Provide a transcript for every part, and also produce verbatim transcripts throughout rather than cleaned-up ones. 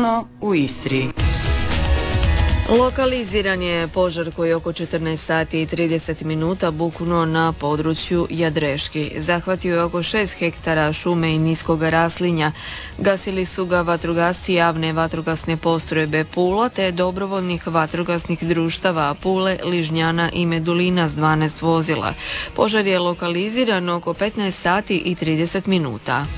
Aktualno u Istri. Lokaliziran je požar koji je oko četrnaest sati i trideset minuta buknuo na području Jadreški. Zahvatio je oko šest hektara šume i niskog raslinja. Gasili su ga vatrogasci javne vatrogasne postrojbe Pula te dobrovoljnih vatrogasnih društava Pule, Ližnjana i Medulina s dvanaest vozila. Požar je lokaliziran oko petnaest sati i trideset minuta.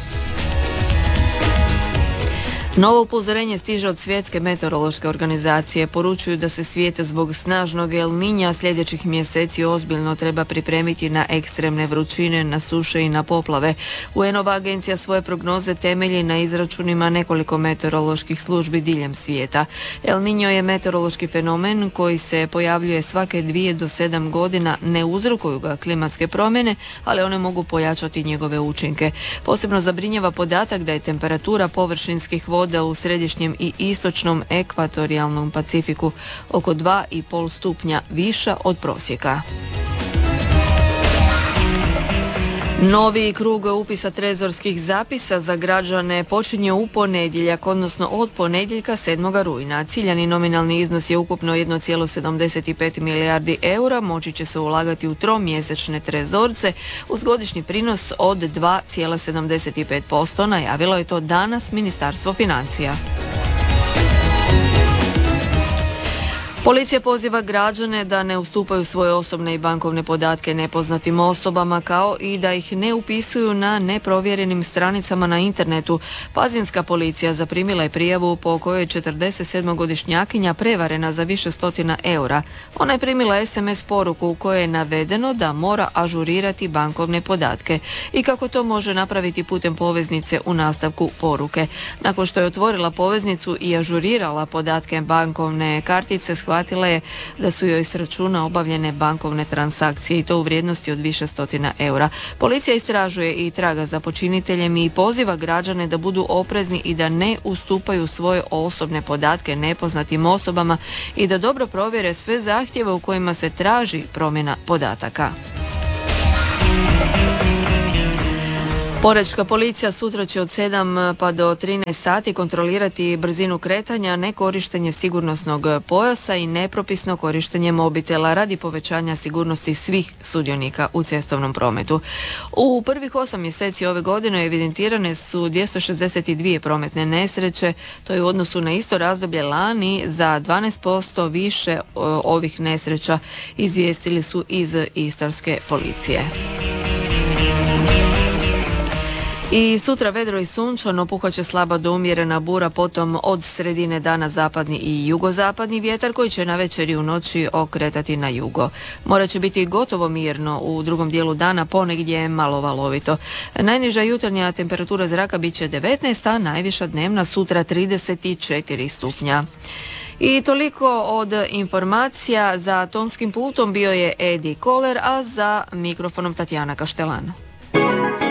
Novo upozorenje stiže od Svjetske meteorološke organizacije. Poručuju da se svijet zbog snažnog El Niña sljedećih mjeseci ozbiljno treba pripremiti na ekstremne vrućine, na suše i na poplave. U en ova agencija svoje prognoze temelji na izračunima nekoliko meteoroloških službi diljem svijeta. El Niño je meteorološki fenomen koji se pojavljuje svake dvije do sedam godina, ne uzrokuju ga klimatske promjene, ali one mogu pojačati njegove učinke. Posebno zabrinjava podatak da je temperatura površinskih voda u središnjem i istočnom ekvatorijalnom Pacifiku oko dva i pol stupnja viša od prosjeka. Novi krug upisa trezorskih zapisa za građane počinje u ponedjeljak, odnosno od ponedjeljka sedmog rujna. Ciljani nominalni iznos je ukupno jedan zarez sedamdeset pet milijardi eura, moći će se ulagati u tromjesečne trezorce uz godišnji prinos od dva zarez sedamdeset pet posto, najavilo je to danas Ministarstvo financija. Policija poziva građane da ne ustupaju svoje osobne i bankovne podatke nepoznatim osobama, kao i da ih ne upisuju na neprovjerenim stranicama na internetu. Pazinska policija zaprimila je prijavu po kojoj je četrdesetsedmogodišnjakinja prevarena za više stotina eura. Ona je primila es em es poruku u kojoj je navedeno da mora ažurirati bankovne podatke i kako to može napraviti putem poveznice u nastavku poruke. Nakon što je otvorila poveznicu i ažurirala podatke bankovne kartice, shvatila je da su joj s računa obavljene bankovne transakcije i to u vrijednosti od više stotina eura. Policija istražuje i traga za počiniteljem i poziva građane da budu oprezni i da ne ustupaju svoje osobne podatke nepoznatim osobama i da dobro provjere sve zahtjeve u kojima se traži promjena podataka. Porečka policija sutra će od sedam pa do trinaest sati kontrolirati brzinu kretanja, nekorištenje sigurnosnog pojasa i nepropisno korištenje mobitela radi povećanja sigurnosti svih sudionika u cestovnom prometu. U prvih osam mjeseci ove godine evidentirane su dvjesto šezdeset dvije prometne nesreće, to je u odnosu na isto razdoblje lani za dvanaest posto više ovih nesreća, izvijestili su iz Istarske policije. I sutra vedro i sunčano, puhat slaba do umjerena bura, potom od sredine dana zapadni i jugozapadni vjetar koji će na večer i u noći okretati na jugo. More će biti gotovo mirno, u drugom dijelu dana ponegdje malo valovito. Najniža jutarnja temperatura zraka bit će devetnaest, a najviša dnevna sutra trideset četiri stupnja. I toliko od informacija. Za tonskim pultom bio je Edi Koler, a za mikrofonom Tatjana Kaštelan.